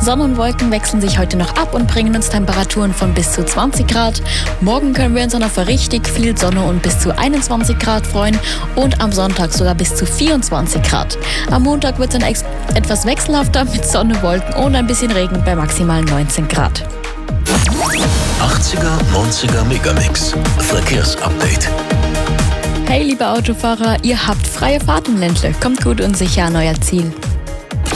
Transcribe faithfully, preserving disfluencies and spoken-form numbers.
Sonne und Wolken wechseln sich heute noch ab und bringen uns Temperaturen von bis zu zwanzig Grad. Morgen können wir uns dann auf richtig viel Sonne und bis zu einundzwanzig Grad freuen und am Sonntag sogar bis zu vierundzwanzig Grad. Am Montag wird es dann ex- etwas wechselhafter mit Sonne, Wolken und ein bisschen Regen bei maximal neunzehn Grad. achtziger, neunziger Megamix. Verkehrsupdate. Hey liebe Autofahrer, ihr habt freie Fahrt im Ländle. Kommt gut und sicher an euer Ziel.